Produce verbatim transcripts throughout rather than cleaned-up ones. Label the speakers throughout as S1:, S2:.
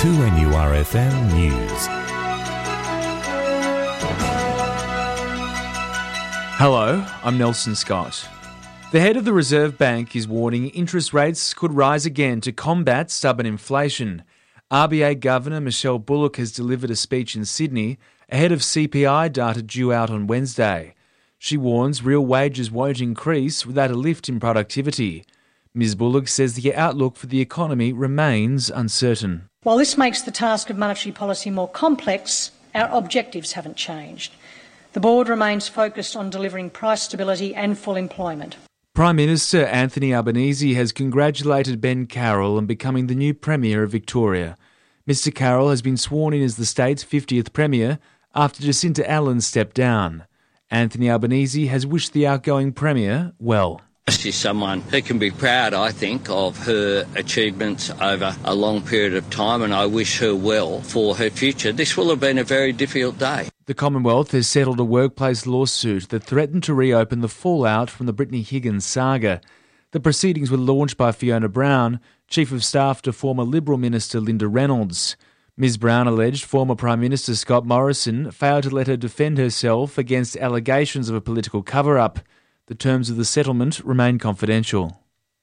S1: two N U R F M News.
S2: Hello, I'm Nelson Scott. The head of the Reserve Bank is warning interest rates could rise again to combat stubborn inflation. R B A Governor Michelle Bullock has delivered a speech in Sydney ahead of C P I data due out on Wednesday. She warns real wages won't increase without a lift in productivity. Miz Bullock says the outlook for the economy remains uncertain.
S3: While this makes the task of monetary policy more complex, our objectives haven't changed. The board remains focused on delivering price stability and full employment.
S2: Prime Minister Anthony Albanese has congratulated Ben Carroll on becoming the new Premier of Victoria. Mr Carroll has been sworn in as the state's fiftieth Premier after Jacinta Allen stepped down. Anthony Albanese has wished the outgoing Premier well.
S4: She's someone who can be proud, I think, of her achievements over a long period of time, and I wish her well for her future. This will have been a very difficult day.
S2: The Commonwealth has settled a workplace lawsuit that threatened to reopen the fallout from the Brittany Higgins saga. The proceedings were launched by Fiona Brown, Chief of Staff to former Liberal Minister Linda Reynolds. Miz Brown alleged former Prime Minister Scott Morrison failed to let her defend herself against allegations of a political cover-up. The terms of the settlement remain confidential.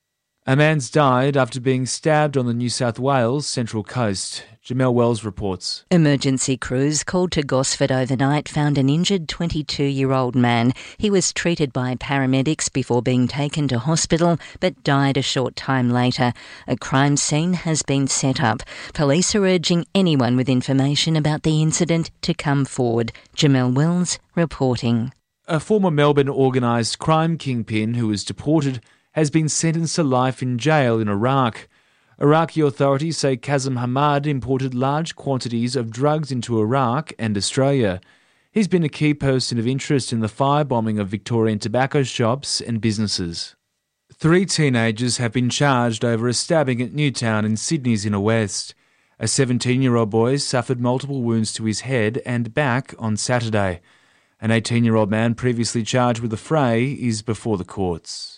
S2: A man's died after being stabbed on the New South Wales Central Coast. Jamelle Wells reports.
S5: Emergency crews called to Gosford overnight found an injured twenty-two-year-old man. He was treated by paramedics before being taken to hospital but died a short time later. A crime scene has been set up. Police are urging anyone with information about the incident to come forward. Jamelle Wells reporting.
S2: A former Melbourne organised crime kingpin who was deported has been sentenced to life in jail in Iraq. Iraqi authorities say Kazem Hamad imported large quantities of drugs into Iraq and Australia. He's been a key person of interest in the firebombing of Victorian tobacco shops and businesses. Three teenagers have been charged over a stabbing at Newtown in Sydney's inner west. A seventeen-year-old boy suffered multiple wounds to his head and back on Saturday. An eighteen-year-old man previously charged with the fray is before the courts.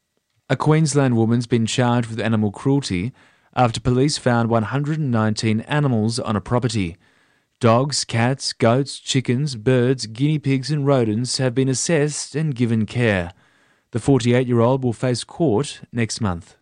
S2: A Queensland woman's been charged with animal cruelty after police found one hundred nineteen animals on a property. Dogs, cats, goats, chickens, birds, guinea pigs and rodents have been assessed and given care. The forty-eight-year-old will face court next month.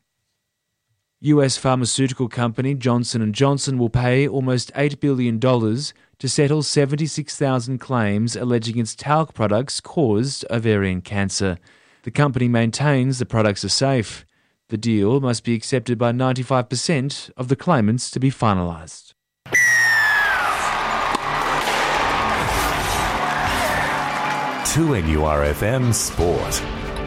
S2: U S pharmaceutical company Johnson and Johnson will pay almost eight billion dollars to settle seventy-six thousand claims alleging its talc products caused ovarian cancer. The company maintains the products are safe. The deal must be accepted by ninety-five percent of the claimants to be finalised.
S1: two N U R F M Sport.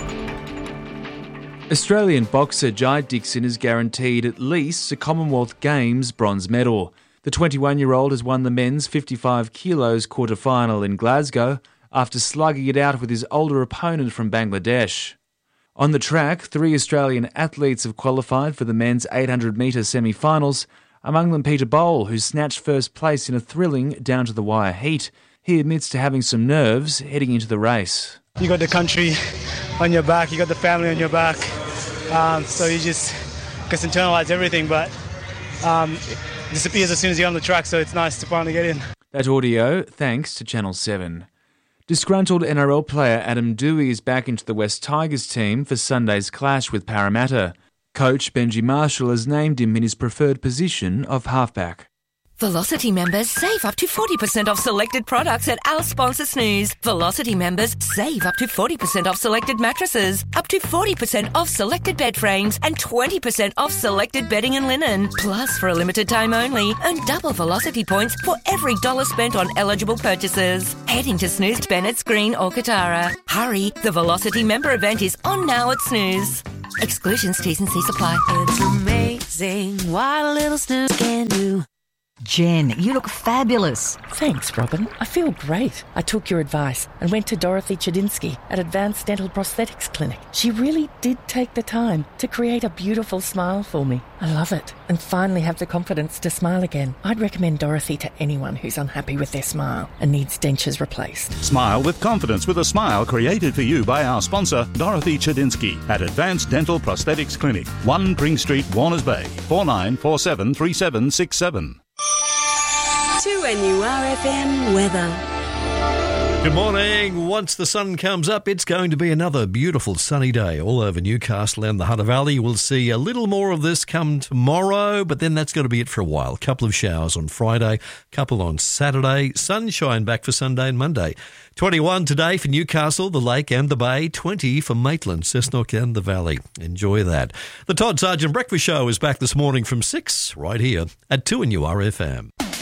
S2: Australian boxer Jai Dixon is guaranteed at least a Commonwealth Games bronze medal. The twenty-one-year-old has won the men's fifty-five kilos quarter-final in Glasgow after slugging it out with his older opponent from Bangladesh. On the track, three Australian athletes have qualified for the men's eight hundred metre semi-finals, among them Peter Bowl, who snatched first place in a thrilling down-to-the-wire heat. He admits to having some nerves heading into the race.
S6: You got the country on your back, you got the family on your back, um, so you just just internalise everything, but um, it disappears as soon as you're on the track, so it's nice to finally get in.
S2: That audio, thanks to Channel seven. Disgruntled N R L player Adam Dewey is back into the West Tigers team for Sunday's clash with Parramatta. Coach Benji Marshall has named him in his preferred position of halfback.
S7: Velocity members save up to forty percent off selected products at our sponsor Snooze. Velocity members save up to forty percent off selected mattresses, up to forty percent off selected bed frames, and twenty percent off selected bedding and linen. Plus, for a limited time only, earn double Velocity points for every dollar spent on eligible purchases. Heading to Snooze, Bennett's Green or Katara. Hurry, the Velocity member event is on now at Snooze. Exclusions, T's and C's apply.
S8: It's amazing what a little snooze can do.
S9: Jen, you look fabulous.
S10: Thanks, Robin. I feel great. I took your advice and went to Dorothy Chadinsky at Advanced Dental Prosthetics Clinic. She really did take the time to create a beautiful smile for me. I love it and finally have the confidence to smile again. I'd recommend Dorothy to anyone who's unhappy with their smile and needs dentures replaced.
S11: Smile with confidence with a smile created for you by our sponsor, Dorothy Chadinsky at Advanced Dental Prosthetics Clinic, one Pring Street, Warners Bay, four nine four seven three seven six seven.
S12: two N U R F M weather.
S13: Good morning. Once the sun comes up, it's going to be another beautiful sunny day all over Newcastle and the Hunter Valley. We'll see a little more of this come tomorrow, but then that's going to be it for a while. A couple of showers on Friday, a couple on Saturday, sunshine back for Sunday and Monday. twenty-one today for Newcastle, the Lake and the Bay, twenty for Maitland, Cessnock and the Valley. Enjoy that. The Todd Sargent Breakfast Show is back this morning from six, right here at two N U R F M.